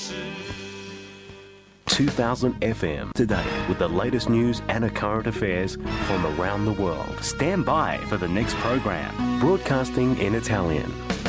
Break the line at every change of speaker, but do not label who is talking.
2000 FM today with the latest news and current affairs from around the world. Stand by for the next program, broadcasting in Italian.